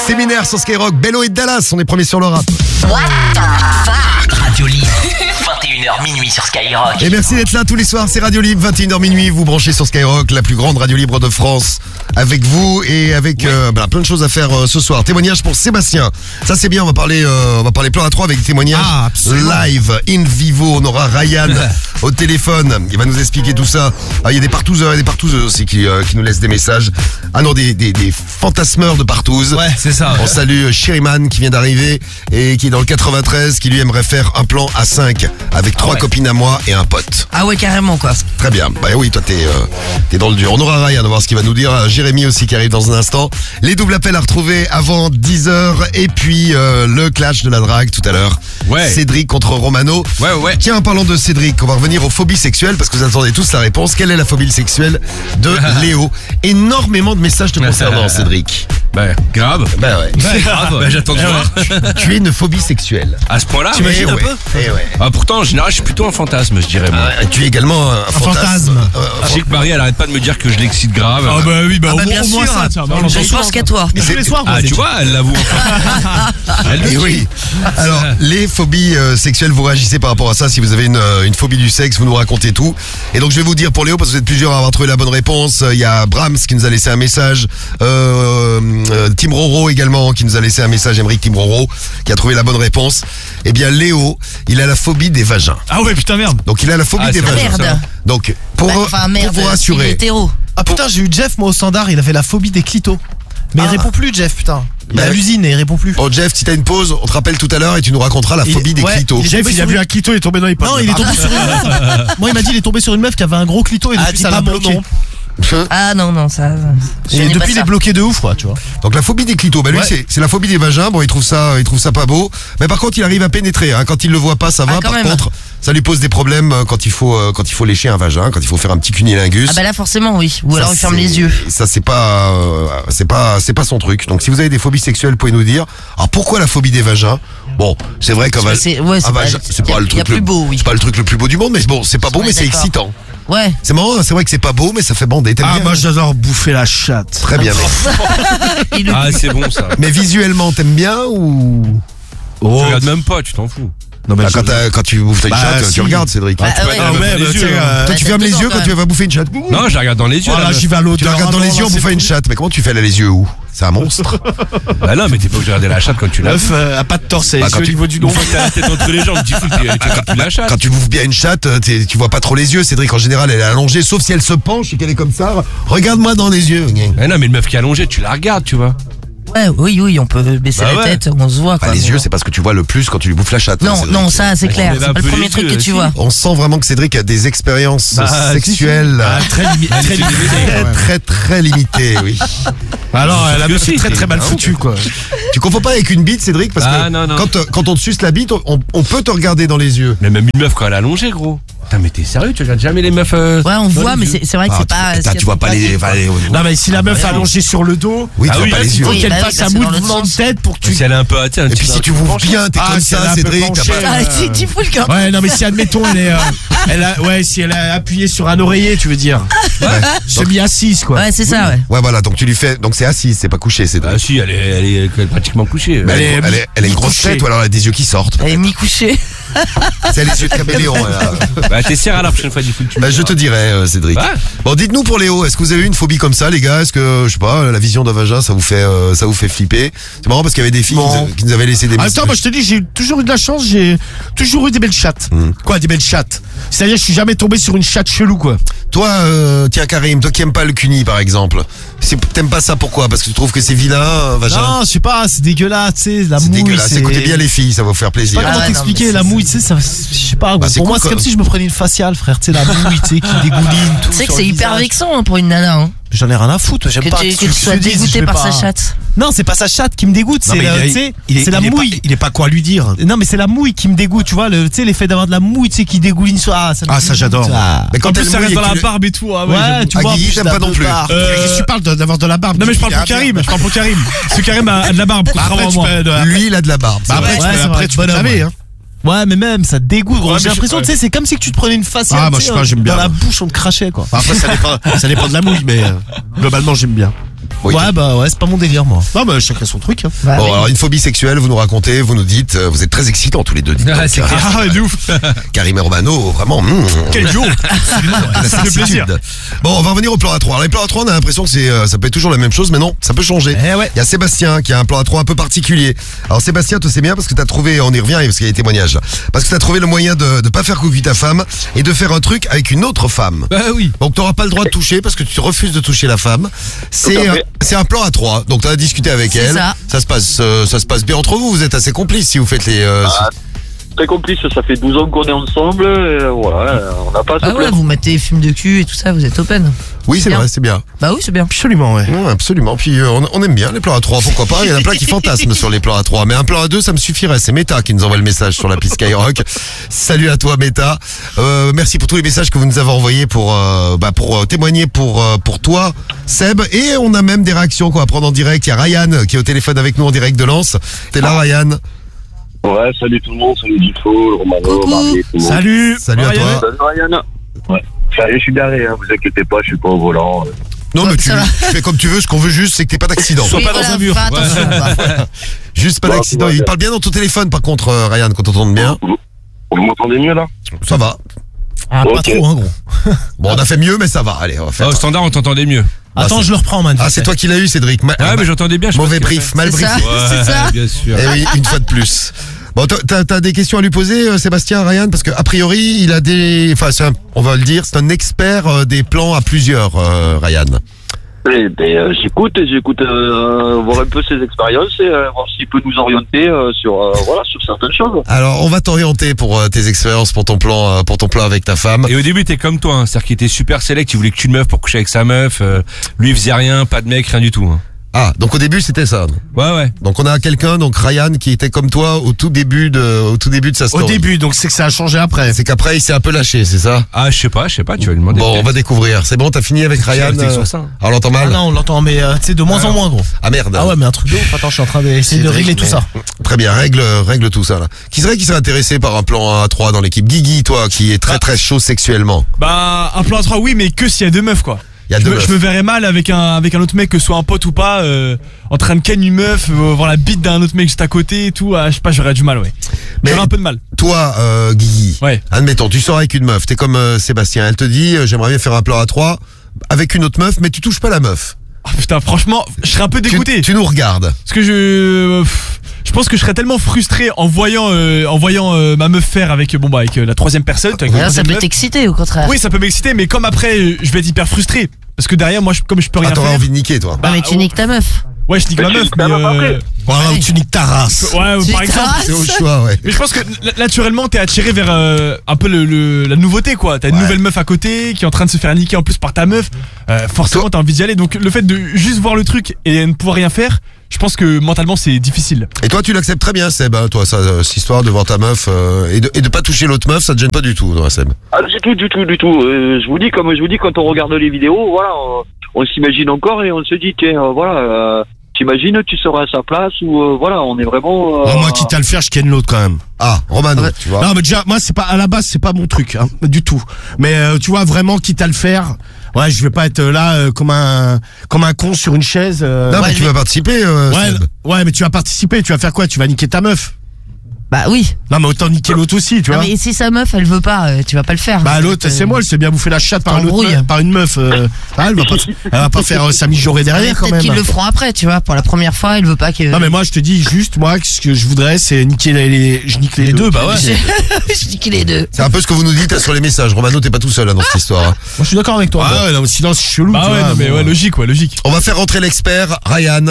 Séminaire sur Skyrock, Bello et Dallas, on est premiers sur le rap. What the fuck? Radio Libre, 21h minuit sur Skyrock. Et merci d'être là tous les soirs, c'est Radio Libre, 21h minuit, vous branchez sur Skyrock, la plus grande radio libre de France. Avec vous et avec plein de choses à faire ce soir. Témoignage pour Sébastien. Ça c'est bien, on va parler plan à 3 avec des témoignages live, in vivo. On aura Ryan au téléphone, il va nous expliquer tout ça. Il y a des partouzeurs et des partouzeuses aussi qui nous laissent des messages. Ah non, des fantasmeurs de partouzes. Ouais, c'est ça. On salue Chériman qui vient d'arriver et qui est dans le 93, qui lui aimerait faire un plan à 5 avec 3 copines à moi et un pote. Ah ouais, carrément quoi. Très bien. Bah oui, toi t'es dans le dur. On aura Ryan, on va voir ce qu'il va nous dire. Jérémy aussi qui arrive dans un instant. Les doubles appels à retrouver avant 10h et puis le clash de la drague tout à l'heure. Ouais. Cédric contre Romano. Ouais. Tiens, en parlant de Cédric, on va revenir aux phobies sexuelles parce que vous attendez tous la réponse. Quelle est la phobie sexuelle de Léo? Énormément de messages te concernant, Cédric. Bah, grave. Bah ouais. Bah, grave. Bah, j'attends de voir. Tu es une phobie sexuelle. À ce point-là, T'imagines un peu? Ah, pourtant, en général, je suis plutôt un fantasme, je dirais, moi. Tu es également un fantasme. Je sais que Marie, elle arrête pas de me dire que je l'excite grave. Ah bah oui, Ah bah bien sûr. Je pense qu'à toi. Mais tous les soirs. Ah, tu vois, elle l'avoue. Elle le Et dit. oui. Alors, les phobies sexuelles, vous réagissez par rapport à ça. Si vous avez une phobie du sexe, vous nous racontez tout. Et donc, je vais vous dire pour Léo, parce que vous êtes plusieurs à avoir trouvé la bonne réponse. Il y a Brahms qui nous a laissé un message. Tim Roro également qui nous a laissé un message. Émeric Tim Roro qui a trouvé la bonne réponse. Eh bien, Léo, il a la phobie des vagins. Ah ouais, putain, merde. Donc, il a la phobie des c'est vagins. Merde. Donc, pour Merde, vous il est rassurer. hétéro. Ah putain, j'ai eu Jeff, moi, au standard, il avait la phobie des clitos. Mais il répond plus, Jeff, putain. Il est à l'usine et il répond plus. Oh, Jeff, si t'as une pause, on te rappelle tout à l'heure et tu nous raconteras la phobie des clitos. Jeff, il a vu un clito, il est tombé dans les pommes. Non, il est tombé sur une meuf. Moi, il m'a dit, il est tombé sur une meuf qui avait un gros clito et depuis, ça l'a bloqué. Ah non, ça. Et depuis, il est bloqué de ouf, quoi, tu vois. Donc la phobie des clitos, bah lui c'est la phobie des vagins. Bon, il trouve ça pas beau. Mais par contre, il arrive à pénétrer. Hein. Quand il le voit pas, ça va. Ah, quand par même. contre, ça lui pose des problèmes quand il faut lécher un vagin, quand il faut faire un petit cunilingus. Ah bah là forcément oui. Ou Ça, alors il ferme c'est- les yeux. Ça c'est pas son truc. Donc si vous avez des phobies sexuelles, vous pouvez nous dire. Alors pourquoi la phobie des vagins? Bon, c'est vrai qu'un Parce que vagin, c'est c'est pas le il y a truc plus beau, oui. c'est pas le truc le plus beau du monde, mais bon, c'est pas beau, Ouais, mais c'est d'accord. excitant. Ouais. C'est marrant, c'est vrai que c'est pas beau, mais ça fait bander. T'aimes Ah, bien, moi, hein? j'adore bouffer la chatte. Très bien, mec. Ah, c'est bon, ça. Mais visuellement, t'aimes bien ou? Tu regardes même pas, tu t'en fous. Non, mais Bah, quand tu bouffes une chatte, si. tu regardes, Cédric. Bah, ouais. Ah ouais, bah, les tiens, yeux. Toi, tu Bah, fermes t'as les dedans, yeux quand quand tu vas bouffer une chatte. Non, je la regarde dans les yeux. Oh là, la j'y meuf. vais à l'autre. Tu la regardes dans les yeux en bouffant une chatte. Mais comment tu fais elle a les yeux où? C'est un monstre. Bah non, mais t'es pas obligé de regarder la chatte quand tu la Meuf, a pas de torse, c'est Bah, quand au tu- niveau du Une nom. fois que t'as la tête entre les jambes, tu regardes plus la chatte. Quand tu bouffes bien une chatte, tu vois pas trop les yeux. Cédric, en général, elle est allongée, sauf si elle se penche et qu'elle est comme ça. Regarde-moi dans les yeux. Mais non, mais une meuf qui est allongée, tu la regardes, tu vois. Ouais, oui, on peut baisser Bah la ouais. tête, on se voit quoi. Enfin, les yeux, c'est parce que tu vois le plus quand tu lui bouffes la chatte. Non, Cédric. non, ça c'est clair. on C'est lève pas un le peu premier les truc yeux, que tu si. vois. On sent vraiment que Cédric a des expériences Bah, sexuelles Très limité. très limitées, oui. Alors, la meuf aussi, est très t'es- très mal Ah, foutue, quoi. Tu confonds pas avec une bite, Cédric, parce Ah, que non. quand on te suce la bite, on peut te regarder dans les yeux. Mais même une meuf quand elle est allongée, gros. Putain, mais t'es sérieux, tu regardes jamais les meufs. Ouais, on dans voit, les mais yeux. c'est vrai que c'est pas. Tu vois pas les. Non, mais si la meuf est allongée sur le dos, Oui, Ah tu vois oui, pas là, les il yeux. faut Oui, qu'elle bah oui, fasse bah un c'est dans mouvement l'autre de sens. tête pour que Mais tu. si elle est un peu. Tiens, Et puis si tu bouffes bien, t'es Ah, comme si elle est ça, un peu Cédric. T'as penchée, pas. Ah, tu fous le camp. Ouais, non, mais si admettons, si elle a appuyé sur un oreiller, tu veux dire. Semi-assise, quoi. Ouais, c'est ça, ouais. Ouais, voilà, donc tu lui fais. Donc c'est assis, c'est pas couché, Cédric. Ah si, elle est pratiquement couchée. Mais elle est elle a une grosse couchée. tête ou alors elle a des yeux qui sortent. Elle est mi-couchée. C'est les yeux de caméléon. Là. Bah t'es serré à la prochaine fois, du coup. Bah, je te dirai, Cédric. Ouais. Bon, dites-nous pour Léo, est-ce que vous avez eu une phobie comme ça, les gars? Est-ce que, je sais pas, la vision d'un vagin, ça vous fait flipper? C'est marrant parce qu'il y avait des filles Non. qui nous avaient laissé des En même messages. temps, moi je te dis, j'ai toujours eu de la chance, j'ai toujours eu des belles chattes. Quoi, des belles chattes? C'est-à-dire, je suis jamais tombé sur une chatte chelou, quoi. Toi, tiens, Karim, toi qui aimes pas le cuni, par exemple. T'aimes pas ça, pourquoi? Parce que tu trouves que c'est vilain, un vagin? Non, je sais pas, c'est dégueulasse, tu sais, la C'est mouille. dégueulasse. Écoutez bien les filles, ça va vous faire Je sais plaisir. pas comment Ah ouais, non, t'expliquer, mais la c'est- mouille, tu sais, ça, je sais pas, Bah, c'est pour moi cool, c'est quoi. comme si je me prenais une faciale, frère, tu sais, la mouille, tu sais, qui dégouline, tout. Tu sais que sur c'est le hyper visage. vexant hein, pour une nana. Hein. J'en ai rien à foutre, j'aime Que pas. tu que sois je te dise, dégoûté je vais par pas- sa chatte. Non, c'est pas sa chatte qui me dégoûte, Non, c'est mais la, il tu sais, est- c'est la il est pas- mouille. il est pas quoi lui dire. Non, mais c'est la mouille qui me dégoûte, tu vois, tu sais, l'effet d'avoir de la mouille, tu sais, qui dégouline sur. Ah, ça, me Ah, ça, j'adore. Ah. Mais quand En plus, elle ça mouille reste et dans que la tu le- barbe et tout. Ouais, tu Ah, vois. Guigui, plus, t'aimes t'as pas un non peu plus. barbe. Qu'est-ce que tu parles d'avoir de la barbe? Non, mais je parle pour Ah, Karim, merde. je parle pour Karim. Parce que Karim a de la barbe, contrairement Après, à tu moi. peux. Lui, il a de la barbe. Bah, c'est après, vrai. Ouais, c'est tu vrai, peux bonhomme, laver, ouais. hein. Ouais, mais même, ça dégoûte, gros. Ouais, J'ai mais l'impression, tu sais, c'est comme si que tu te prenais une faciale. Ah, moi, tu sais, je sais pas, j'aime bien, Dans la moi. bouche, on te crachait, quoi. Après, ça dépend de la mouille, mais globalement, j'aime bien. Oui. Ouais, bah ouais, c'est pas mon délire, moi. Non, bah chacun son truc. Hein. Bah, Bon, oui. alors une phobie sexuelle, vous nous racontez, vous nous dites, vous êtes très excitants tous les deux. Dites donc. c'est clair. Ah, ouais, de ouf. Karim et Romano, vraiment. Quel duo. La Ça fait plaisir. sexitude. Bon, on va revenir au plan A3. Alors, les plans A3, on a l'impression que ça peut être toujours la même chose, mais non, ça peut changer. Eh ouais. Il y a Sébastien qui a un plan A3 un peu particulier. Alors Sébastien, toi c'est bien parce que t'as trouvé, on y revient parce qu'il y a des témoignages, parce que t'as trouvé le moyen de pas faire coucou ta femme et de faire un truc avec une autre femme. Bah oui. Donc t'auras pas le droit de toucher parce que tu refuses de toucher la femme. C'est un plan A3. Donc t'as à discuter avec C'est elle. ça. Ça se passe bien entre vous. Vous êtes assez complices si vous faites les. Très complice, ça fait 12 ans qu'on est ensemble, voilà, on n'a pas à se Ah ouais, plaindre. vous mettez les films de cul et tout ça, vous êtes open. Oui, c'est bien. vrai, c'est bien. Bah oui, c'est bien. Absolument, ouais. Ouais, absolument. Puis on aime bien les plans A3, pourquoi pas. Il y en a plein qui fantasment sur les plans A3. Mais un plan A2, ça me suffirait. C'est Meta qui nous envoie le message sur l'appli Skyrock. Salut à toi, Meta. Merci pour tous les messages que vous nous avez envoyés pour témoigner pour toi, Seb. Et on a même des réactions qu'on va prendre en direct. Il y a Ryan qui est au téléphone avec nous en direct de Lens. T'es là, Ryan? Ouais, salut tout le monde, salut Difo, Romano, Coucou. Marie, tout le monde. Salut. Salut à Ryan. toi. Salut Ryan. Ouais. Je suis garé, hein, vous inquiétez pas, je suis pas au volant. Non, mais Ouais, tu ça va. fais comme tu veux. Ce qu'on veut juste, c'est que t'aies pas d'accident. Sois Oui, pas dans voilà, un mur. fais attention, bah. Juste pas Ouais, d'accident. ouais. Il parle bien dans ton téléphone, par contre, Ryan, quand on t'entend bien. Vous m'entendez mieux là? Ça va. Ah, pas Ok. trop, hein, gros. Bon, on a fait mieux, mais ça va. Allez, on va faire. Au standard, on t'entendait mieux. Attends, je le reprends, man. Ah, c'est toi qui l'as eu, Cédric. Ah, mais j'entendais bien. je Mauvais sais pas ce brief, mal C'est ça, briefé. c'est ça. Bien sûr. Eh oui, une fois de plus. Bon, t'as des questions à lui poser, Sébastien, Ryan, parce que a priori, il a on va le dire, c'est un expert des plans à plusieurs, Ryan. Eh ben, j'écoute voir un peu ses expériences et voir s'il peut nous orienter sur certaines choses. Alors, on va t'orienter pour tes expériences, pour ton plan avec ta femme. Et au début, t'es comme toi, hein. C'est-à-dire qu'il était super select, il voulait que tu une meuf pour coucher avec sa meuf. Lui, il faisait rien, pas de mec, rien du tout. Hein. Ah, donc au début, c'était ça. Ouais. Donc on a quelqu'un, donc Ryan, qui était comme toi au tout début de sa Au story. début, donc c'est que ça a changé après. C'est qu'après, il s'est un peu lâché, c'est ça? Ah, je sais pas, tu vas lui demander. Bon, on va découvrir. C'est bon, t'as fini avec Ryan? resté sur ça. Ah, on l'entend Ah mal? non, on l'entend, mais tu sais, de moins en moins, gros. Ah merde. Ah ouais, mais un truc de ouf. Attends, je suis en train d'essayer de régler tout ça. Très bien, règle tout ça là. Qui serait intéressé par un plan A3 dans l'équipe? Guigui, toi, qui est très très chaud sexuellement. Bah, un plan à 3, oui, mais que s'il y a deux meufs, quoi. Il y a deux meufs. Je me verrais mal avec un autre mec, que ce soit un pote ou pas, en train de ken une meuf, voir la bite d'un autre mec juste à côté et tout. Je sais pas, j'aurais du mal, ouais. Mais J'aurais un peu de mal. toi, Guigui, Ouais. admettons, tu sors avec une meuf, t'es comme Sébastien, elle te dit j'aimerais bien faire un plan A3 avec une autre meuf, mais tu touches pas la meuf. Ah, putain, franchement, je serais un peu dégoûté. Tu nous regardes. Parce que je pense que je serais tellement frustré en voyant ma meuf faire avec la troisième personne. Avec la Là, ça troisième peut meuf. t'exciter, au contraire. Oui, ça peut m'exciter, mais comme après, je vais être hyper frustré. Parce que derrière, moi, comme je peux rien Ah, t'auras faire. envie de niquer, toi. Ah, mais tu niques ta meuf. Ouais, je nique ma meuf, mais. Voilà, où tu niques ta race. Ouais, Tu par niques exemple. ta race. C'est au choix, ouais. Mais je pense que naturellement t'es attiré vers un peu la nouveauté, quoi. T'as une Ouais. nouvelle meuf à côté qui est en train de se faire niquer en plus par ta meuf. Forcément t'as envie d'y aller. Donc le fait de juste voir le truc et ne pouvoir rien faire, je pense que mentalement c'est difficile. Et toi, tu l'acceptes très bien, Seb, hein, toi, ça, cette histoire de voir ta meuf et de pas toucher l'autre meuf, ça te gêne pas du tout, toi, Seb. Ah, du tout. Je vous dis, quand on regarde les vidéos, voilà, on s'imagine encore et on se dit, tiens, t'imagines, tu seras à sa place ou voilà, on est vraiment. Oh, moi, quitte à le faire, je ken l'autre quand même. Ah, Romano, tu vois. Non, mais déjà, moi, c'est pas, à la base, c'est pas mon truc, hein, du tout. Mais, tu vois, vraiment, quitte à le faire, ouais, je vais pas être là, comme un con sur une chaise, non, mais ouais, tu mais- vas participer, ouais, Seb. ouais, mais tu vas participer, tu vas faire quoi? Tu vas niquer ta meuf? Bah oui. Non, mais autant niquer l'autre aussi, tu Non, vois. mais si sa meuf, elle veut pas, tu vas pas le faire. Bah, l'autre, c'est moi, elle s'est bien bouffé la chatte par t'embrouilles. par une meuf, ah, elle va pas faire sa mijaurée derrière, quand Peut-être même. qu'ils le feront après, tu vois. Pour la première fois, elle veut pas que. Non, mais moi, je te dis juste, moi, ce que je voudrais, c'est niquer je nique les deux, bah ouais. Je dis qu'il est deux. C'est un peu ce que vous nous dites sur les messages. Romano, t'es pas tout seul hein, dans cette histoire. hein. Moi, je suis d'accord avec toi. Ah ouais, non, sinon, c'est chelou. Bah tu ouais, vois, non, mais bon, ouais, logique. On va faire rentrer l'expert, Ryan.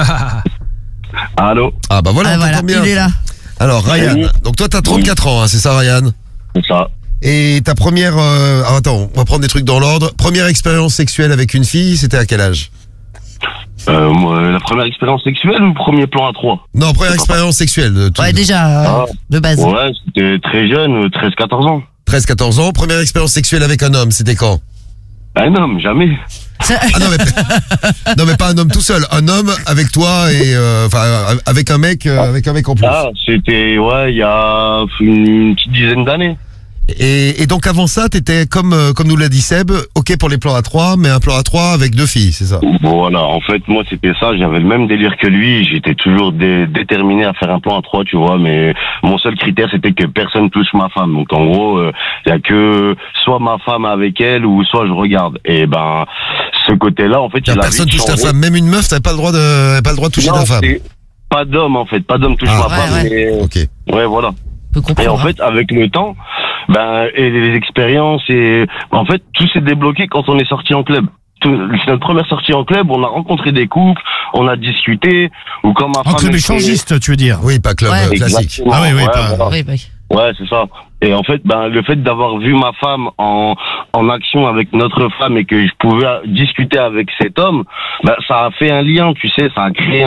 Allô? Ah bah voilà, Ah on voilà, t'entend bien. il est là. Alors, Ryan, Oui. donc toi t'as 34 ans, hein, c'est ça, Ryan? C'est ça. Et ta première... attends, on va prendre des trucs dans l'ordre. Première expérience sexuelle avec une fille, c'était à quel âge? Moi, la première expérience sexuelle ou premier plan à 3? Non, première expérience sexuelle. De tout- Ouais, déjà, de base. Ouais, c'était très jeune, 13-14 ans. 13-14 ans. Première expérience sexuelle avec un homme, c'était quand? Ah non, jamais. Ça- Ah non mais, non, mais pas un homme tout seul. Un homme avec toi et... Enfin, avec un mec en plus. Ah, c'était, ouais, il y a une petite dizaine d'années. Et donc avant ça, t'étais comme nous l'a dit Seb, ok pour les plans à 3, mais un plan à 3 avec 2 filles, c'est ça? Voilà, en fait, moi, c'était ça. J'avais le même délire que lui. J'étais toujours déterminé à faire un plan à 3, tu vois. Mais mon seul critère, c'était que personne touche ma femme. Donc, en gros, il y a que soit ma femme avec elle ou soit je regarde. Et ben, ce côté-là, en fait, personne touche ta femme, même une meuf, t'avais pas le droit de toucher ta femme. Pas d'homme, en fait. Pas d'homme touche ma femme. Ouais. Mais... Ok. Ouais, voilà. Et en fait, avec le temps, et les expériences en fait, tout s'est débloqué quand on est sorti en club. C'est notre première sortie en club, on a rencontré des couples, on a discuté, ou quand ma femme... En club échangiste, tu veux dire? Oui, pas club classique. Ah oui, voilà. Oui, Ouais, c'est ça. Et en fait, le fait d'avoir vu ma femme en action avec notre femme et que je pouvais discuter avec cet homme, ça a fait un lien, tu sais, ça a créé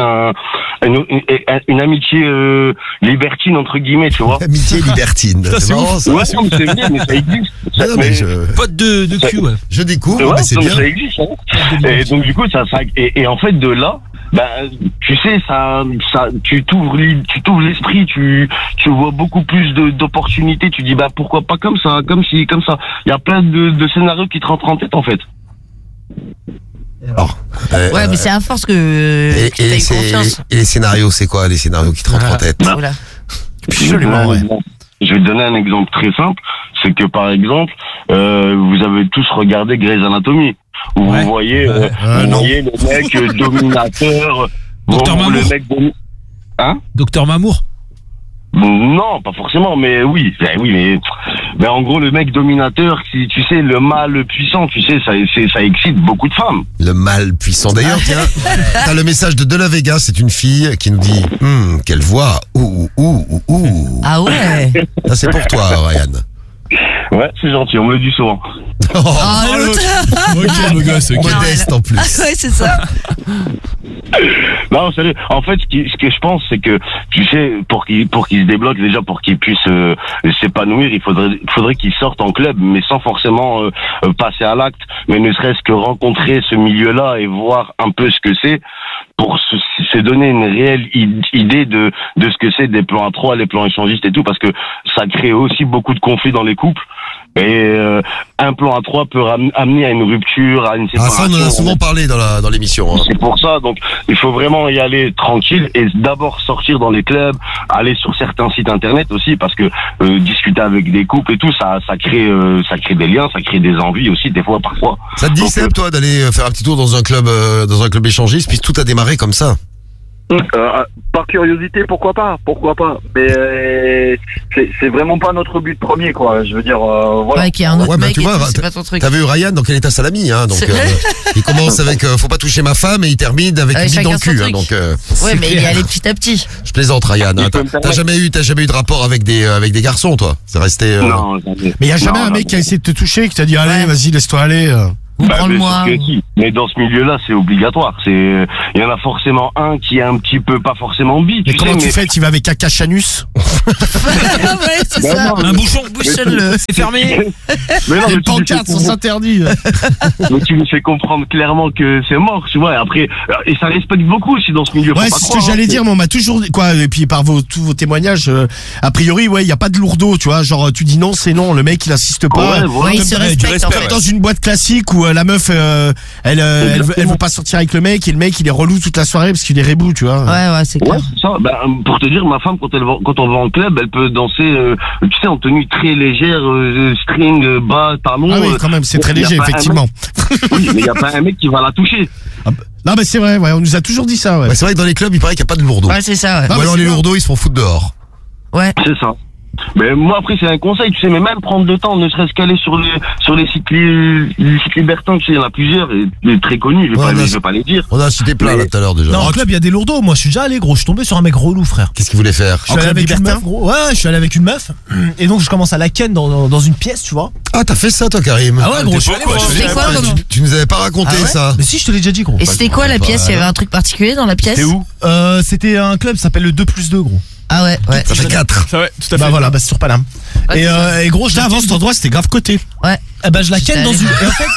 une amitié libertine entre guillemets, tu vois. Amitié libertine. C'est marrant ça. Ouais, non, mais c'est bien, mais ça existe. Non, mais Pote de cul, ouais. je découvre, mais c'est non, bien. Ça existe. Hein. Et donc du coup, et en fait de là. Tu sais, tu t'ouvres l'esprit, tu vois beaucoup plus d'opportunités, tu dis, pourquoi pas comme ça, comme ci, comme ça. Il y a plein de scénarios qui te rentrent en tête, en fait. Alors, ouais, mais c'est à force que t'as eu confiance. et les scénarios, c'est quoi les scénarios qui te rentrent en tête? Voilà. Absolument, ouais. Je vais te donner un exemple très simple, c'est que par exemple, vous avez tous regardé Grey's Anatomy, où vous voyez, le mec dominateur, Docteur Mamour. le mec Docteur Mamour. Non, pas forcément, mais oui, mais en gros le mec dominateur, tu sais, le mâle puissant, tu sais, ça excite beaucoup de femmes. Le mâle puissant. D'ailleurs, tiens, t'as le message de la Vega, c'est une fille qui nous dit, quelle voix, ouh. Ah ouais. Ça c'est pour toi, Ryan. Ouais, c'est gentil, on me le dit souvent. L'autre. Ok, beau gosse, ok. Modeste en plus. Ouais, c'est ça. Non, sérieux. En fait, ce que je pense, c'est que, tu sais, pour qu'il se débloque, déjà, pour qu'il puisse s'épanouir, il faudrait qu'il sorte en club, mais sans forcément passer à l'acte, mais ne serait-ce que rencontrer ce milieu-là et voir un peu ce que c'est, pour se donner une réelle idée de ce que c'est des plans à 3, les plans échangistes et tout, parce que ça crée aussi beaucoup de conflits dans les couples. Et un plan à 3 peut amener à une rupture, à une séparation. Ça, on en a souvent parlé dans l'émission. Hein. C'est pour ça, donc il faut vraiment y aller tranquille et d'abord sortir dans les clubs, aller sur certains sites internet aussi, parce que discuter avec des couples et tout, ça crée des liens, ça crée des envies aussi des fois, parfois. Ça te dit, Seb, toi, d'aller faire un petit tour dans un club échangiste, puis tout a démarré comme ça? Par curiosité, pourquoi pas, mais c'est vraiment pas notre but premier, quoi. Je veux dire, voilà. Ouais, qu'il y a un autre mec tu et vois, tout, c'est pas ton truc. T'as vu Ryan dans quel état salami, hein, donc il commence avec faut pas toucher ma femme et il termine avec une bite dans le cul, hein, donc ouais, mais il y allait petit à petit. je plaisante, Ryan. Hein, t'as jamais eu de rapport avec des garçons, toi? C'est resté. Non, Mais il y a jamais un mec qui a essayé de te toucher, qui t'a dit, allez, vas-y, laisse-toi aller. Prends-le-moi. Mais dans ce milieu-là, c'est obligatoire. Il y en a forcément un qui est un petit peu pas forcément bi. Mais comment tu fais? Tu vas avec un cachanus? Ouais, c'est ça. non, Un bouchon. Bouchonne-le. C'est fermé. Mais non, Les mais tu lui fais pancartes sont interdits. mais tu lui fais comprendre clairement que c'est mort, tu vois. Et après, et ça respecte beaucoup aussi dans ce milieu. Ouais, faut pas c'est ce que croire, j'allais hein. dire, mais on m'a toujours dit, quoi, et puis par tous vos témoignages, a priori, ouais, il y a pas de lourdeau, tu vois, genre, tu dis non, c'est non, le mec, il insiste pas. Ouais, voilà. Ouais, il se respecte en Comme fait. dans une boîte classique où la meuf, elle veut pas sortir avec le mec, et le mec, il est relou toute la soirée parce qu'il est rebou, tu vois. Ouais, c'est Ouais, clair. c'est ça. Pour te dire, ma femme, quand on va en club, elle peut danser, tu sais, en tenue très légère, string, bas, talons. Ah oui, quand même, c'est très y a léger, pas un effectivement. Oui, mais il y a pas un mec qui va la toucher. Non, mais c'est vrai, ouais, on nous a toujours dit ça, ouais. Ouais, c'est vrai que dans les clubs, il paraît qu'il n'y a pas de lourdeau. Ouais, c'est ça, ouais. Non, Ou mais alors c'est les bien. lourdeaux, ils se font foutre dehors. Ouais. C'est ça. Mais moi après c'est un conseil, tu sais, mais même prendre le temps, ne serait-ce qu'aller sur les sites libertins, tu sais, il y en a plusieurs, et très connus, je vais pas les dire. On a cité plein là tout à l'heure déjà. Non, en club, il y a des lourdeaux. Moi, je suis déjà allé, gros. Je suis tombé sur un mec relou, frère. Qu'est-ce qu'il voulait faire? Je suis allé avec une meuf, gros. Ouais, je suis allé avec une meuf. Et donc, je commence à la ken dans une pièce, tu vois. Ah, t'as fait ça toi, Karim? Ah ouais, gros, je suis allé, moi. C'était quoi, comment? Tu nous avais pas raconté Ah ouais ça? Mais si, je te l'ai déjà dit, gros. Et c'était quoi la pièce? Il y avait un truc particulier dans la pièce? T'es où? C'était un club qui s'appelle le 2+2, gros. Ah ouais. Ça fait 4. Ça, ouais, tout à fait. Bah voilà, bah c'est sur Paname. Ouais, Et gros, je avant cet endroit, c'était grave coté. Ouais. Eh ben, je la ken dans une. Et en fait,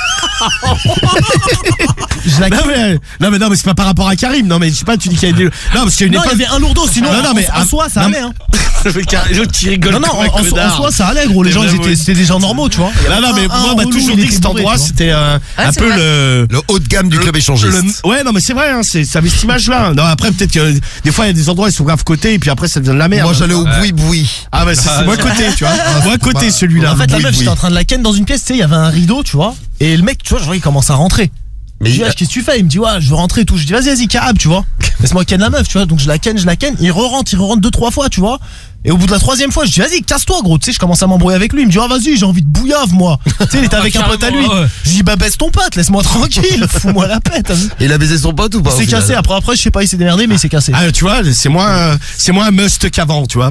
Non mais c'est pas par rapport à Karim. Non mais je sais pas, tu dis qu'il y a des. Non parce qu'il y a une il y avait un lourdeau, sinon en soi ça allait. L'autre qui rigole. Non, en soi ça allait, gros. Les gens c'était des gens normaux, tu vois. Non mais moi on m'a toujours dit que cet endroit c'était un peu le haut de gamme du club échangiste. Ouais non mais c'est vrai, ça avait cette image là. Non après peut-être que des fois il y a des endroits ils sont grave cotés et puis après ça devient de la merde. Moi j'allais au boui-boui. Ah bah c'est moi côté, tu vois. Moi côté celui-là. En fait la meuf j'étais en train de la ken dans une pièce, tu sais, il y avait un rideau, tu vois. Et le mec, tu vois, genre il commence à rentrer. Mais je dis, qu'est-ce que tu fais? Il me dit, ouais, je veux rentrer et tout. Je dis, vas-y, carab, tu vois. Laisse-moi ken la meuf, tu vois. Donc je la ken. Il re-rentre 2-3 fois, tu vois. Et au bout de la 3e fois, je dis, vas-y, casse-toi, gros. Tu sais, je commence à m'embrouiller avec lui. Il me dit, ah, vas-y, j'ai envie de bouillave, moi. Tu sais, il était avec un pote à lui. Je dis, bah, baisse ton pote, laisse-moi tranquille. Fous-moi la pète. Et il a baisé son pote ou pas? Il s'est cassé. Après, je sais pas, il s'est démerdé, mais il s'est cassé. Ah, tu vois, c'est moins un must qu'avant, tu vois.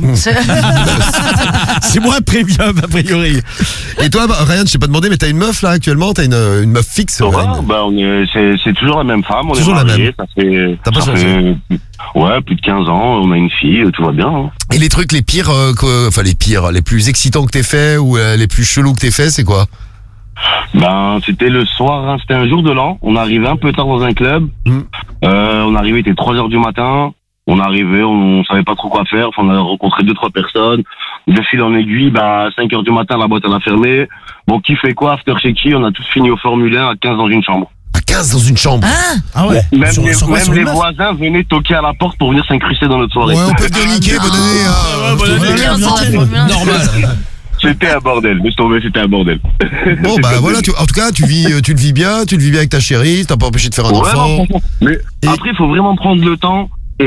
C'est moins premium, a priori. Et toi, Ryan, je t'ai pas demandé, mais t'as une meuf, là, actuellement? T'as une meuf fixe? C'est toujours la même femme. On toujours est mariés, la même. T'as pas changé? Ouais, plus de 15 ans, on a une fille, tout va bien. Hein. Et les trucs les pires, les plus excitants que t'aies fait ou les plus chelous que t'aies fait, c'est quoi? Ben, c'était le soir, hein, c'était un jour de l'an. On arrivait un peu tard dans un club. On arrivait, il était 3h du matin. On arrivait, on savait pas trop quoi faire. Enfin, on a rencontré 2-3 personnes. De fil en aiguille, à 5h du matin, la boîte elle a fermé. Bon, qui fait quoi? After chez qui? On a tous fini au Formule 1 à 15 dans une chambre. À 15 dans une chambre? Ah ouais. Même les voisins venaient toquer à la porte pour venir s'incruster dans notre soirée. Ouais, on peut bien niquer, bonne année. Normal. C'était un bordel, laisse tomber, c'était un bordel. Bon bah voilà, en tout cas tu le vis bien avec ta chérie, t'as pas empêché de faire un enfant. Mais après il faut vraiment prendre le temps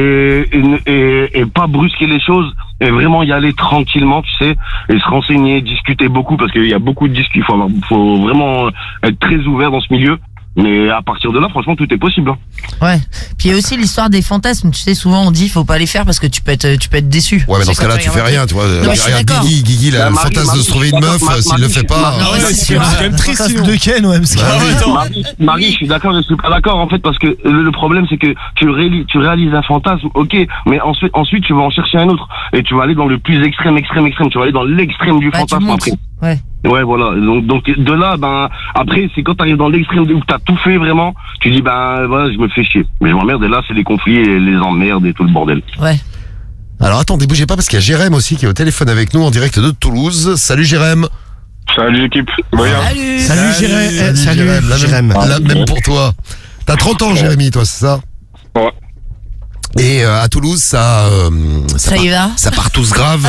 et pas brusquer les choses et vraiment y aller tranquillement, tu sais, et se renseigner, discuter beaucoup parce qu'il y a beaucoup de discussions, faut vraiment être très ouvert dans ce milieu. Mais à partir de là, franchement, tout est possible. Hein. Ouais. Puis il y a aussi l'histoire des fantasmes. Tu sais, souvent on dit faut pas les faire parce que tu peux être déçu. Ouais, mais dans ce cas-là, tu fais rien, tu vois. Regarde Guigui, le fantasme de se trouver une meuf, s'il le fait pas. C'est quand même triste de Ken, ouais. Marie, je suis d'accord, je suis pas d'accord en fait parce que le problème c'est que tu réalises un fantasme, ok, mais ensuite tu vas en chercher un autre et tu vas aller dans le plus extrême. Tu vas aller dans l'extrême du fantasme après. Ouais, voilà. Donc de là, après, c'est quand t'arrives dans l'extrême où t'as tout fait vraiment, tu dis, voilà, je me fais chier. Mais je m'emmerde et là, c'est les conflits et les emmerdes et tout le bordel. Ouais. Alors attendez, bougez pas parce qu'il y a Jérém aussi qui est au téléphone avec nous en direct de Toulouse. Salut Jérém. Salut l'équipe. Salut Jérém. Salut Jérém. Même pour toi. T'as 30 ans Jérémy, toi, c'est ça? Ouais. Et à Toulouse, ça y va. Ça part tous grave,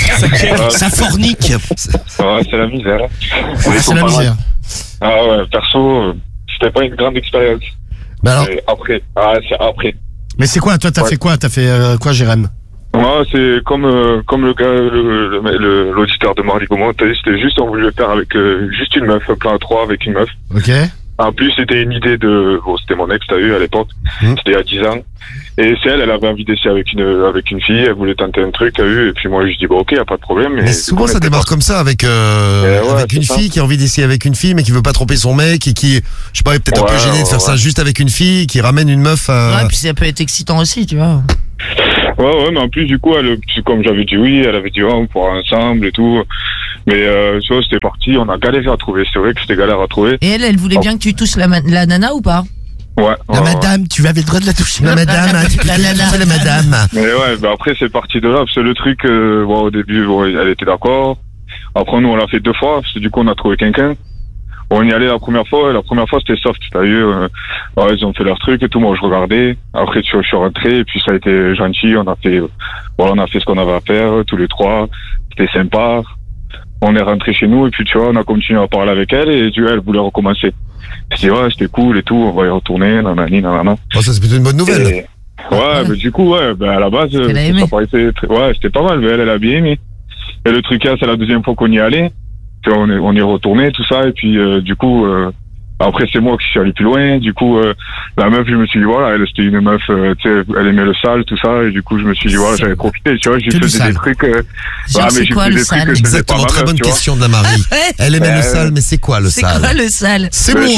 ça fornique. Ouais, c'est la misère. C'est la misère. Ah ouais, perso, c'était pas une grande expérience. Mais alors c'est après. Mais c'est quoi, toi, t'as fait quoi? T'as fait quoi, Jérém? Moi, c'est comme le gars, l'auditeur de Marley Gaumont, c'était juste, on voulait faire avec juste une meuf, un plan à 3 avec une meuf. Ok. En plus, c'était une idée c'était mon ex, t'as vu, à l'époque. C'était il y a 10 ans. Et c'est elle avait envie d'essayer avec une fille, elle voulait tenter un truc, t'as vu, et puis moi, je dis, bon, ok, y a pas de problème. Mais souvent, ça démarre comme ça, avec une fille qui a envie d'essayer avec une fille, mais qui veut pas tromper son mec, et qui, je sais pas, est peut-être un peu gêné de faire ça juste avec une fille, qui ramène une meuf à... Ouais, puis ça peut être excitant aussi, tu vois. Ouais, mais en plus, du coup, comme j'avais dit oui, elle avait dit, on pourra ensemble et tout. Mais, tu vois, c'était parti, on a galéré à trouver, c'est vrai que c'était galère à trouver. Et elle voulait bien que tu touches la nana ou pas? Ouais. La madame, tu avais le droit de la toucher. La madame, la madame. Mais ouais, après, c'est parti de là, parce que le truc, au début, elle était d'accord. Après, nous, on l'a fait 2 fois, parce que du coup, on a trouvé quelqu'un. On y allait la première fois c'était soft, t'as vu, ils ont fait leur truc et tout, moi je regardais, après je suis rentré et puis ça a été gentil, on a fait ce qu'on avait à faire, tous les 3, c'était sympa, on est rentré chez nous et puis tu vois, on a continué à parler avec elle et elle voulait recommencer. Je dis ouais, c'était cool et tout, on va y retourner, nanani, nanana. Oh, ça c'est plutôt une bonne nouvelle. Mais du coup, à la base, ça paraissait c'était pas mal, mais elle a bien aimé. Et le truc c'est la deuxième fois qu'on y allait. On y est retourné, tout ça, et puis du coup, après c'est moi qui suis allé plus loin, du coup, la meuf, je me suis dit, voilà, elle c'était une meuf, tu sais, elle aimait le sale, tout ça, et du coup, je me suis dit, voilà, j'avais profité, tu vois, j'ai fait des trucs, mais j'ai fait des trucs que je faisais pas mal. Exactement, très bonne question de la Marie. Elle aimait le sale, mais c'est quoi le sale? C'est quoi le sale? C'est moi.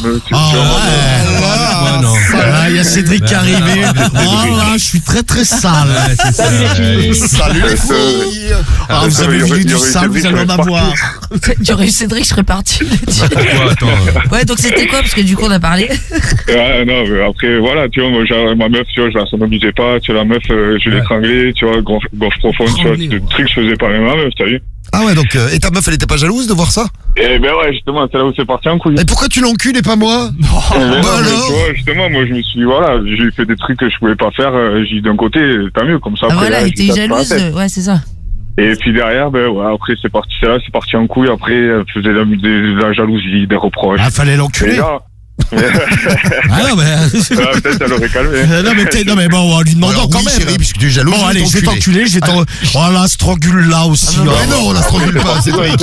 Il y a Cédric qui est arrivé. Je suis très très sale. Salut les filles. Vous avez vu du sale, vous allez en avoir. J'aurais eu Cédric, je serais parti. Attends. Ouais, Donc c'était quoi? Parce que du coup, on a parlé. Ouais, non, mais après, voilà, tu vois, moi, ma meuf, tu vois, je la sodomisais pas, tu vois, la meuf, je l'étranglais, tu vois, gorge profonde, tu vois, c'était des trucs que je faisais pas avec ma meuf, t'as vu? Ah ouais, donc, et ta meuf, elle était pas jalouse de voir ça? Eh ben ouais, justement, c'est là où c'est parti en couille. Et pourquoi tu l'encules et pas moi? Bah alors tu vois, justement, moi, je me suis, voilà, j'ai fait des trucs que je pouvais pas faire, j'ai dit d'un côté, tant mieux, comme ça, Ah après, voilà, là, elle je était tape pas la jalouse. tête. Ouais, c'est ça. Et puis derrière, ben ouais, après, c'est parti en couille, après, elle faisait de la jalousie, des reproches. Ah, fallait l'enculer. Et là, Ah non, mais. peut-être elle aurait calmé. Non, mais bon, en lui demandant Alors, quand oui, même. chérie, puisque tu es jaloux, Bon, allez, je vais t'enculer, Oh là, strangule là aussi. Mais non, on la strangule pas, c'est vrai.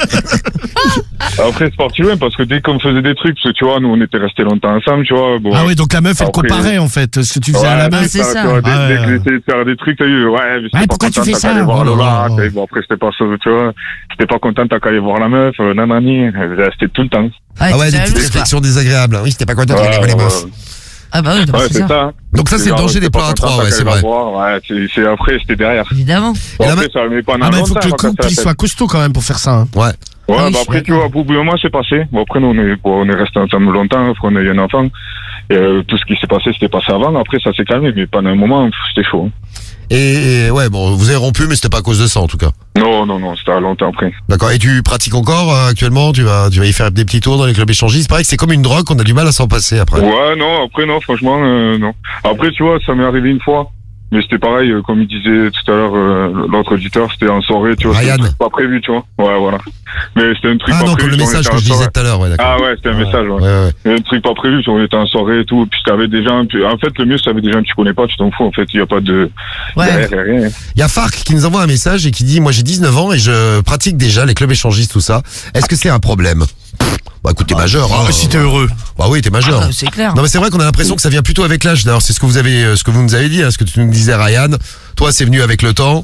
Après, c'est parti loin, parce que dès qu'on faisait des trucs, parce que tu vois, nous, on était restés longtemps ensemble, tu vois. Bon, Ah oui, donc la meuf, elle après- comparait en fait ce que tu faisais à la meuf. c'est ça. Tu vois, Ah dès ouais. que j'essayais de faire des trucs, t'as eu, ouais, mais Ouais, pourquoi tu fais ça? Aller voir Oh là Lola, là. bon, après, c'était pas ça, tu vois. J'étais pas content, t'as qu'à aller voir la meuf, nanani. C'était tout le temps. Ah ouais, t'es des petites jalouse, quoi. réflexions désagréables. Oui, c'était pas content de Ouais, regarder les ouais, meufs. Ah bah oui, donc ouais, c'est c'est ça. ça. Donc ça, c'est le Genre, danger j'étais des pas plans à content, 3, t'as ouais, qu'à c'est aller la vrai. voir, ouais, c'est après, c'était derrière. Évidemment. Et la Après, ça met pas en Ah, mais avant, il faut que le ça, couple il soit costaud quand même pour faire ça. Hein. Ouais. Ouais, Ah oui, bah je suis après, tu vois, au bout d'un mois, c'est passé. Bon, après, nous, on est restés ensemble longtemps, après, on a eu un enfant. Et tout ce qui s'est passé, c'était passé avant. Après, ça s'est calmé, mais pendant un moment, c'était chaud. Hein. Et ouais, bon, vous avez rompu, mais c'était pas à cause de ça, en tout cas. Non, c'était longtemps après. D'accord. Et tu pratiques encore actuellement? Tu vas y faire des petits tours dans les clubs échangistes. Pareil que c'est comme une drogue, on a du mal à s'en passer après. Ouais, non, après, non, franchement, non. Après, tu vois, ça m'est arrivé une fois. Mais c'était pareil, comme il disait tout à l'heure, l'autre auditeur, c'était en soirée, tu vois. Ryan. C'était un truc pas prévu, tu vois. Ouais, voilà. Mais c'était un truc Ah pas non, prévu. comme le on message était que en je disais soirée. tout à l'heure, ouais, d'accord. Ah ouais, c'était un message, ouais. Ouais. Mais un truc pas prévu, on était en soirée et tout, puis t'avais des gens, en fait, le mieux, c'est avec des gens que tu connais pas, tu t'en fous, en fait, il y a pas de, Ouais. derrière, y a rien. Il y a Farc qui nous envoie un message et qui dit, moi j'ai 19 ans et je pratique déjà les clubs échangistes, tout ça. Est-ce que c'est un problème? Bah écoute, t'es majeur, hein. Si t'es heureux. Bah oui, t'es majeur. Ah, c'est clair. Non mais c'est vrai qu'on a l'impression que ça vient plutôt avec l'âge. D'ailleurs, c'est ce que vous nous avez dit, hein, ce que tu nous disais, Ryan. Toi, c'est venu avec le temps.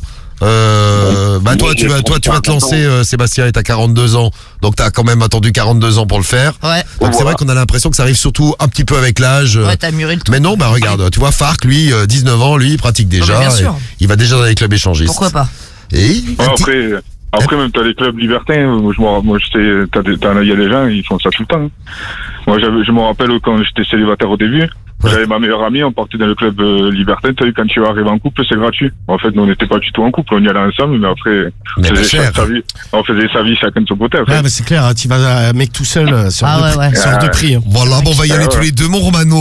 Bah toi, tu vas te lancer, Sébastien, et t'as 42 ans, donc t'as quand même attendu 42 ans pour le faire. Ouais. Donc c'est vrai qu'on a l'impression que ça arrive surtout un petit peu avec l'âge. Ouais, t'as mûri le truc. Mais non, bah regarde, tu vois, Farc, lui, 19 ans, lui, il pratique déjà. Non, mais bien sûr. Et il va déjà dans les clubs échangistes. Pourquoi pas? Et Ouais, après, même t'as les clubs libertins, moi, je sais, il y a des gens, ils font ça tout le temps. Hein. Moi, je me rappelle quand j'étais célibataire au début, j'avais ma meilleure amie, on partait dans le club libertin, t'as vu, quand tu arrives en couple, c'est gratuit. En fait, nous, on n'était pas du tout en couple, on y allait ensemble, mais après, Mais pas cher. on faisait sa vie chacun de son côté, après. Ouais, mais c'est clair, hein, tu vas mec tout seul, sur Ah ouais, ouais. de prix. Hein. voilà, bon, on va y aller ouais. tous les deux, mon Romano.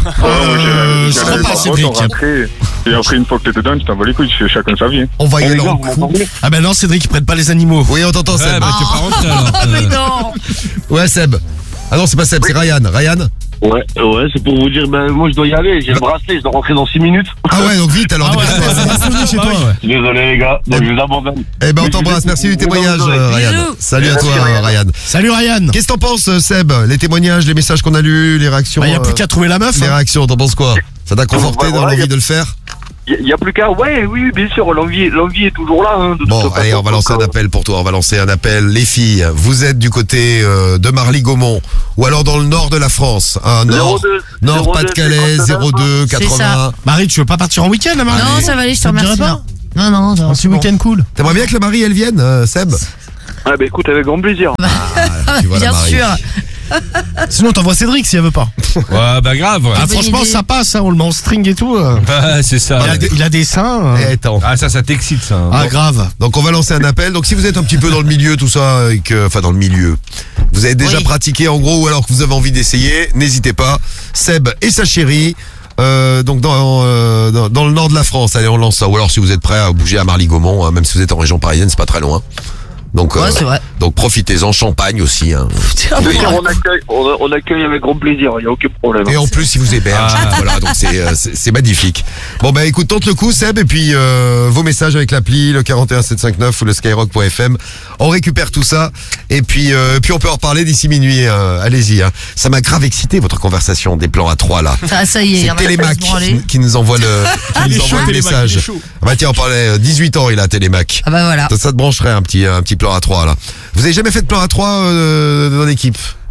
je crois pas, Cédric. Et après, une fois que t'es dedans, tu t'en vas les couilles, tu fais chacun sa vie. Hein. On va y Eh, aller les gars, en vous couple. m'entendez? Ah ben non, Cédric, ils prennent pas les animaux. Oui, on t'entend, Ouais, Seb. bah, t'es pas rentré alors. Mais non. Ouais, Seb. Ah non, c'est pas Seb, c'est Ryan. Ryan? Ouais, c'est pour vous dire, ben, moi, je dois y aller, j'ai le bracelet, je dois rentrer dans 6 minutes. Ah ouais, donc vite alors. dépêche-toi. Chez toi, ouais. Désolé, les gars, donc je vous abandonne. Eh ben on t'embrasse, merci du témoignage, Ryan. Bisous. Salut à Merci, toi, Ryan. Ryan. Salut Ryan. Qu'est-ce que t'en penses, Seb? Les témoignages, les messages qu'on a lus, les réactions. Bah, y a plus qu'à trouver la meuf. Les Hein. réactions, t'en penses quoi? Ça t'a conforté Bah, dans voilà, l'envie de le faire? Il y a plus qu'à, oui, bien sûr, l'envie est toujours là. Hein, de Bon, toute allez, façon, on va lancer un donc, appel pour toi. On va lancer un appel. Les filles, vous êtes du côté de Marly-Gaumont ou alors dans le nord de la France, hein, nord, 02, nord Pas-de-Calais, 02 C'est 80. ça. Marie, tu veux pas partir en week-end, hein, Marie? Non, ça va aller, je te Ça te remercie. dirait pas Non, non, Un petit c'est bon. week-end cool. T'aimerais bien que la Marie elle vienne, Seb? Ah bah écoute, avec grand plaisir. Tu vois, la Bien Marie. sûr. Sinon, t'envoies Cédric si elle veut pas. Ouais, bah grave. Ah, bonne franchement, idée. ça passe, hein, on le met en string et tout. Ouais, c'est ça. Il a des seins. Eh, attends. Ah, ça t'excite, ça. hein. Ah, grave. Donc on va lancer un appel. Donc si vous êtes un petit peu dans le milieu, tout ça, et que, enfin dans le milieu, vous avez déjà Oui. pratiqué en gros, ou alors que vous avez envie d'essayer, n'hésitez pas. Seb et sa chérie. Donc dans le nord de la France, allez on lance ça. Ou alors si vous êtes prêt à bouger à Marly-Gaumont, hein, même si vous êtes en région parisienne, c'est pas très loin. Donc, Ouais, c'est vrai. donc profitez-en, Champagne aussi. Hein. Oui. On accueille avec grand plaisir, il n'y a aucun problème. Et en plus, il vous héberge. Voilà, donc c'est magnifique. Bon, bah écoute, tente le coup, Seb, et puis vos messages avec l'appli, le 41759 ou le skyrock.fm. On récupère tout ça, et puis on peut en reparler d'ici minuit. Allez-y. Hein. Ça m'a grave excité, votre conversation des plans à 3 là. Ça y est, il y C'est en a qui Télémac se branler. qui nous envoie le message. Ah bah tiens, on parlait 18 ans, il a Télémac. Ah bah voilà. Ça te brancherait un petit plan à 3 là. Vous avez jamais fait de plan à 3 dans l'équipe?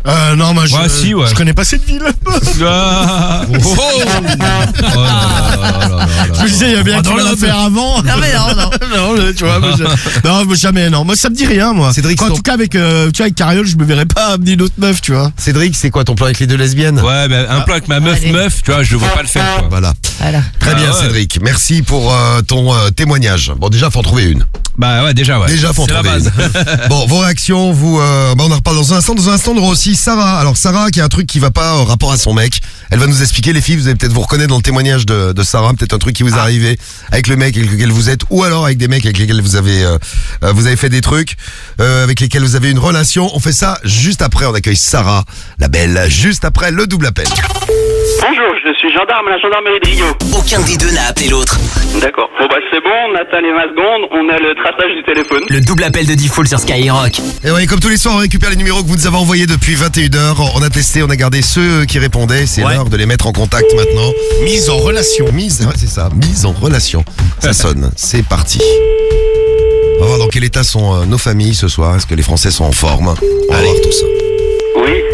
Non, moi Ouais, si, ouais. je connais pas cette ville. Ah. Oh. Oh là là là là. Je me disais, il y a bien qu'il va faire avant. Non, mais non. Non, tu vois, non, moi, jamais, non. Moi, ça me dit rien, moi. Cédric, En tout cas, avec, tu vois, avec Cariole, je me verrais pas amener une autre meuf, tu vois. Cédric, c'est quoi ton plan avec les deux lesbiennes? Ouais, mais un plan avec ma meuf, tu vois, je ne vois pas le faire, quoi. Voilà. Très bien, ouais. Cédric. Merci pour ton témoignage. Bon, déjà, faut en trouver une. Bah ouais, déjà, ouais. Déjà, faut en C'est la trouver base. une. Bon, vos réactions, vous, on en reparle dans un instant. Dans un instant, on aura aussi Sarah. Alors, Sarah, qui a un truc qui va pas au rapport à son mec. Elle va nous expliquer, les filles, vous allez peut-être vous reconnaître dans le témoignage de Sarah, peut-être un truc qui vous est arrivé avec le mec avec lequel vous êtes, ou alors avec des mecs avec lesquels vous avez fait des trucs, avec lesquels vous avez une relation. On fait ça juste après, on accueille Sarah, la belle, juste après le double appel. Bonjour, je suis gendarme à la gendarmerie de Rio. Aucun des deux n'a appelé l'autre. D'accord. Bon bah c'est bon, on atteint les 20 secondes, on a le traçage du téléphone. Le double appel de Diffoul sur Skyrock. Et oui, comme tous les soirs, on récupère les numéros que vous nous avez envoyés depuis 21h. On a testé, on a gardé ceux qui répondaient. C'est l'heure de les mettre en contact maintenant. Mise en relation. Ouais, c'est ça, mise en relation. Ça sonne, c'est parti. On va voir dans quel état sont nos familles ce soir. Est-ce que les Français sont en forme? On va voir tout ça. Oui.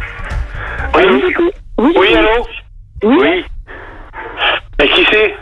Oui, allô? Oui. Et qui c'est?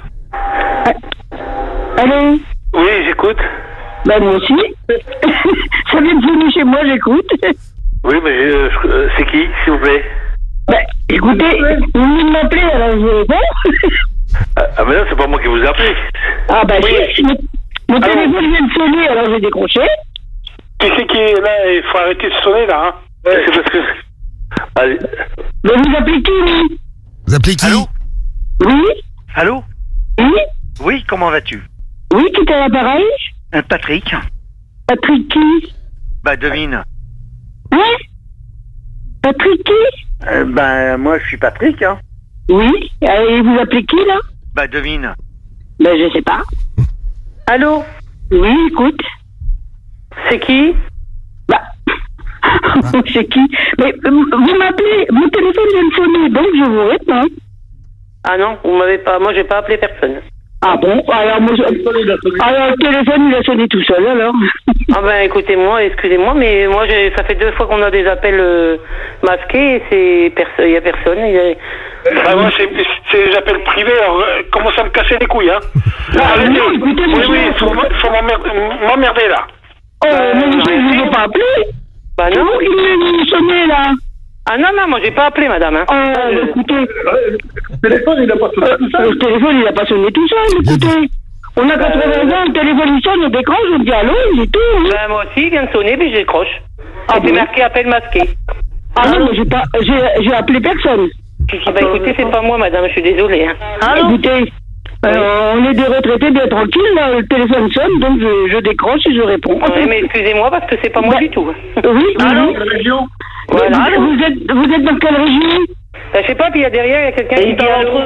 Allô? Oui, j'écoute. Bah moi aussi. Ça vient de venir chez moi, j'écoute. Oui, mais c'est qui, s'il vous plaît? Bah écoutez, vous venez de m'appeler, alors je réponds. Ah mais non, c'est pas moi qui vous ai appelé. Ah bah si, mon téléphone vient de sonner, alors j'ai décroché. Qui c'est qui est là? Il faut arrêter de sonner là, hein? C'est parce que... Allez. Mais vous appelez qui, lui? Vous appelez qui? Allô? Oui? Allô? Oui? Oui, comment vas-tu? Oui, qui est à l'appareil? Patrick. Patrick qui? Bah devine. Hein? Patrick qui? Moi je suis Patrick, hein. Oui? Et vous appelez qui, là? Bah devine. Ben je sais pas. Allô? Oui, écoute. C'est qui? Bah... c'est qui? Mais vous m'appelez, mon téléphone vient de sonner, donc je vous réponds. Ah non, vous m'avez pas... Moi j'ai pas appelé personne. Ah bon? Alors, alors le téléphone il a sonné tout seul alors. Ah ben écoutez-moi, excusez-moi, mais moi ça fait 2 fois qu'on a des appels masqués et il y a personne. Moi c'est des appels privés, alors commence à me casser les couilles, hein. Arrêtez. Non, écoutez, oui, faut m'emmerder là. Mais je vous ai pas appelé. Bah non. C'est vous qui m'avez sonné là. Ah non, moi j'ai pas appelé madame, hein. Écoutez, le téléphone il a pas sonné tout seul. Le téléphone il a pas sonné tout seul, écoutez. On a 80 ans, le téléphone il sonne, on décroche, on dit allô, il est tout. Hein. Ben moi aussi, il vient de sonner, puis je décroche. C'était marqué appel masqué. Ah non, mais j'ai appelé personne. Bah écoutez, c'est pas moi madame, je suis désolée, hein. Écoutez, on est des retraités bien tranquilles, là, le téléphone sonne, donc je décroche et je réponds. Oui, mais excusez-moi parce que c'est pas moi du tout. Oui, allô? région. Voilà. Vous êtes dans quelle région? Je sais pas, puis il y a derrière, il y a quelqu'un qui dit allô.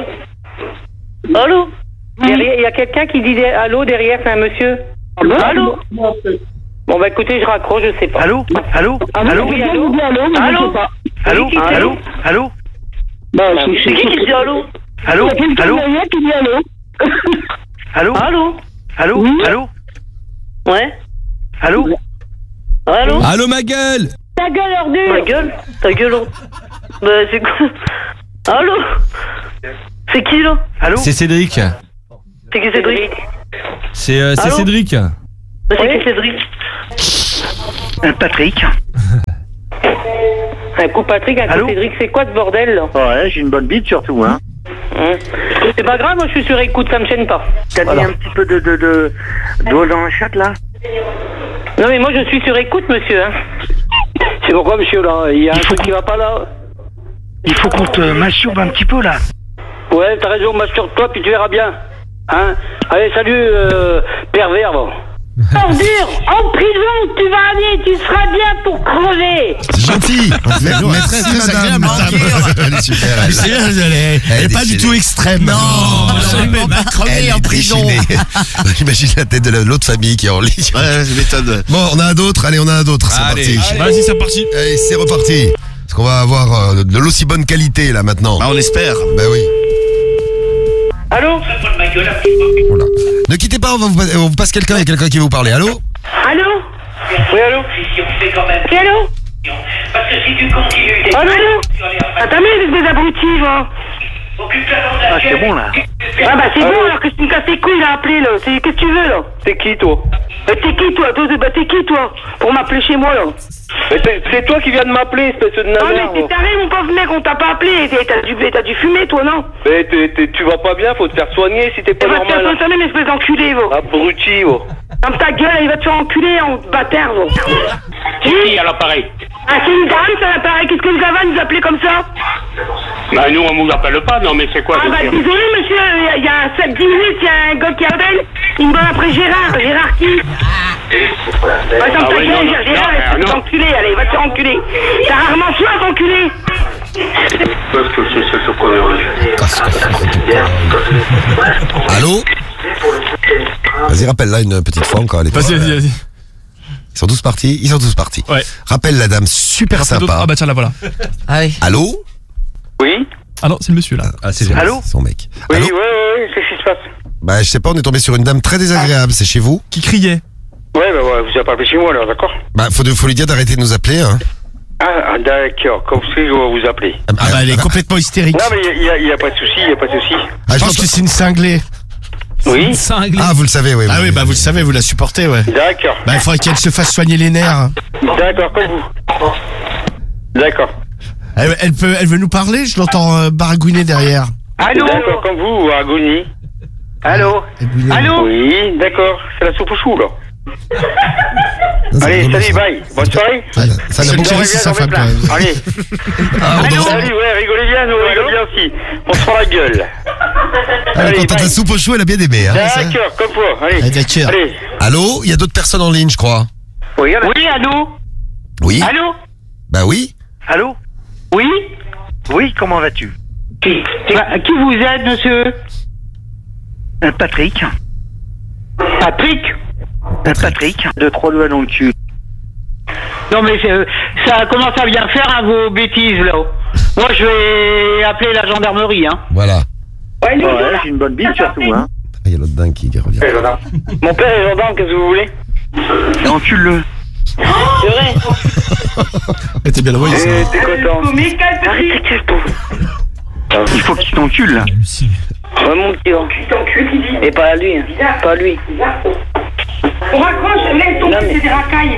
Allô? Il y a quelqu'un qui dit allô derrière, c'est un monsieur. Allô? Bon bah écoutez, je raccroche, je sais pas. Allô? Allô? Allô? Oui, allô? Allô? Allô? Allô? Allô? C'est qui dit allô? Allô? Allô? Qui dit allô? Allô? Allô? Allô? Allô? Ouais? Allô? Allô? Allô ma gueule? Ta gueule ordure. Ma gueule? Ta gueule ordure. Bah c'est quoi? Allô? C'est qui là? Allô? C'est Cédric. C'est qui Cédric? C'est Allô? Cédric. C'est qui Cédric? Patrick. Un coup Patrick, un coup Cédric, c'est quoi ce bordel là? Ouais, j'ai une bonne bite surtout, hein. C'est pas grave, moi je suis sur écoute, ça me gêne pas. T'as mis un petit peu d'eau dans le chat là? Non mais moi je suis sur écoute monsieur, hein. C'est pourquoi monsieur là? Il y a un truc qui va pas là? Il faut qu'on te masturbe un petit peu là. Ouais, t'as raison, masturbe-toi puis tu verras bien. Hein? Allez, salut, pervers, bon. Ordure, en prison, tu vas aller, tu seras bien pour crever. C'est gentil. Merci madame. Elle est super. Elle est pas du tout extrême. Non, elle va crever en prison. J'imagine la tête de l'autre famille qui est en ligne. Ouais, je m'étonne. Bon, on a un d'autre. Allez, on a un d'autre. C'est parti. Vas-y, c'est parti. Allez, c'est reparti. Est-ce qu'on va avoir de l'aussi bonne qualité là maintenant? On espère. Ben oui. Allô? Voilà. Ne quittez pas, on vous passe quelqu'un, il y a quelqu'un qui veut vous parler. Allô? Allô? Oui, allô? Qui allô? Parce que si tu continues... Allô? Attends, mais des abrutis, va. Ah, c'est bon, là. Ah, bah, c'est bon, alors que tu me casses les couilles, là, appelé, là. Qu'est-ce que tu veux, là? C'est qui, toi? T'es qui, toi? T'es qui, toi? Pour m'appeler chez moi, là? C'est toi qui viens de m'appeler, espèce de Ah, nana. mais t'es taré, mon pauvre mec, on t'a pas appelé. T'as dû fumer, toi, non? Mais tu vas pas bien, faut te faire soigner si t'es pas Va te faire normal. soigner, mais espèce d'enculé, va. Abruti, va. Ferme ta gueule, il va te faire enculer, en bâtard, va. Qui à l'appareil? Ah, c'est une dame, ça l'appareil. Qu'est-ce que vous avez à nous appeler comme ça? Bah, nous, on vous appelle pas, non, mais c'est quoi? Ah, bah, désolé, monsieur, il y a 7-10 minutes, il y a un gars qui appelle. Il me donne après Gérard. Gérard qui? Va ferme ta gueule, Gérard, il va te faire enculer, allez, va te faire enculer. T'as rarement soif, enculé. Allô? Vas-y, rappelle là une petite fois encore. Vas-y. Ils sont tous partis. Ouais. Rappelle la dame super sympa. Ah bah tiens, la voilà. Ah oui. Allô? Oui? Ah non, c'est le monsieur là. Ah, c'est Allô? Son mec. Oui, Allô? ouais, qu'est-ce qui se passe? Bah, je sais pas, on est tombé sur une dame très désagréable. C'est chez vous? Qui criait. Ouais, vous avez pas appelé chez moi, alors, d'accord? Bah, faut lui dire d'arrêter de nous appeler, hein. Ah, d'accord, comme ça, je vais vous appeler. Ah bah, elle est complètement hystérique. Non, mais il y a pas de souci, Ah, Je pense que c'est une cinglée. Oui? Ah, vous le savez, oui. Ah oui, bah vous le savez, vous la supportez, ouais. D'accord. Bah il faudrait qu'elle se fasse soigner les nerfs. D'accord, comme vous. D'accord. Elle veut nous parler, je l'entends baragouiner derrière. Allô? D'accord, comme vous, Argoni. Allô? Allô? Oui, d'accord, c'est la soupe au chou, là. Allez, salut, bye. Bonne soirée. Ça n'a C'est sa femme, quand même. Allez. Salut, ouais, rigolez bien, nous on rigole bien aussi. On se prend la gueule. Allez, quand t'as ta soupe au chou, elle a bien aimé, hein. D'accord, comme toi. Allez. D'accord. Allez. Allô? Il y a d'autres personnes en ligne, je crois. Oui, allô? Oui? Allô? Bah oui. Allô? Oui? Oui, comment vas-tu? Qui vous êtes, monsieur? Patrick. Patrick? Patrick. 2-3 doigts dans le cul. Non mais ça commence à bien faire, hein, vos bêtises là. Moi je vais appeler la gendarmerie, hein. Voilà. Ouais, j'ai une bonne bille surtout, hein. Il y a l'autre dingue qui revient. Mon père est gendarme, qu'est-ce que vous voulez? Encule-le. C'est vrai. T'es bien envoyé, ça. T'es content. Arrête, il faut qu'il t'encule là. Ouais, mon petit gars. Et pas à lui, hein. Pas à lui. On raccroche, laisse tomber, c'est des racailles.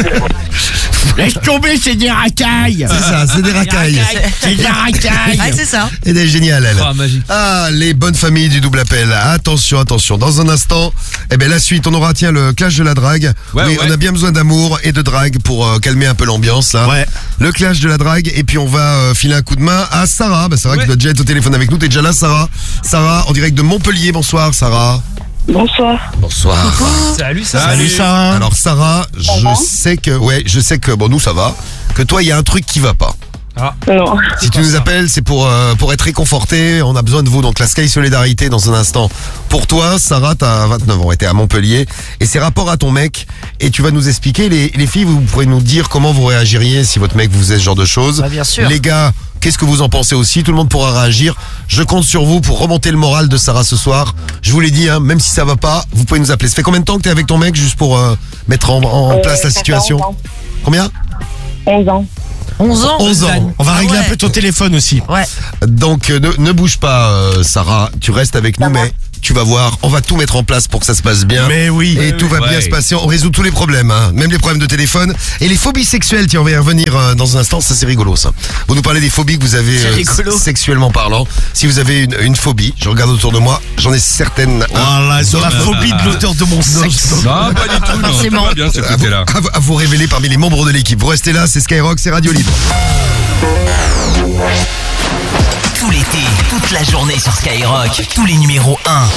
Laisse tomber, c'est des racailles. C'est ça, c'est des racailles. C'est des racailles. Ah, c'est ça. Elle est géniale, elle. Ah, magique. Ah, les bonnes familles du double appel. Attention, attention. Dans un instant, la suite, on aura, tiens, le clash de la drague. Ouais, oui, ouais. on a bien besoin d'amour et de drague pour calmer un peu l'ambiance, là. Ouais. Le clash de la drague. Et puis, on va filer un coup de main à Sarah. Bah, Sarah qui doit déjà être au téléphone avec nous. T'es déjà là, Sarah? Sarah, en direct de Montpellier. Bonsoir, Sarah. Bonsoir. Bonsoir. Salut, Salut Sarah. Alors, Sarah, je sais que, bon, nous, ça va. Que toi, il y a un truc qui va pas. Non. Si tu nous appelles, c'est pour être réconforté. On a besoin de vous. Donc la Sky Solidarité dans un instant. Pour toi, Sarah, t'as 29 ans, t'es à Montpellier. Et c'est rapport à ton mec. Et tu vas nous expliquer, les filles, vous pourrez nous dire comment vous réagiriez si votre mec vous faisait ce genre de choses. Bah, bien sûr. Les gars, qu'est-ce que vous en pensez aussi? Tout le monde pourra réagir. Je compte sur vous pour remonter le moral de Sarah ce soir. Je vous l'ai dit, hein, même si ça va pas, vous pouvez nous appeler. Ça fait combien de temps que t'es avec ton mec, juste pour mettre en place la situation? Combien? 11 ans. 11 ans. 11 ans. On va Ah régler ouais. un peu ton téléphone aussi. Ouais. Donc ne bouge pas, Sarah. Tu restes avec nous, mais tu vas voir, on va tout mettre en place pour que ça se passe bien. Mais oui. Et tout va bien Ouais. se passer. On résout tous les problèmes, hein. Même les problèmes de téléphone et les phobies sexuelles. Tiens, on va y revenir dans un instant. Ça, c'est rigolo, ça. Vous nous parlez des phobies que vous avez C'est rigolo. sexuellement parlant. Si vous avez une phobie, je regarde autour de moi, j'en ai certaines. Voilà, sur la phobie de l'auteur de mon sexe. Non, pas du tout, non. Forcément. Ça va bien, ce côté-là. À vous révéler parmi les membres de l'équipe. Vous restez là, c'est Skyrock, c'est Radio Libre. Tout l'été, toute la journée sur Skyrock, tous les numéros 1.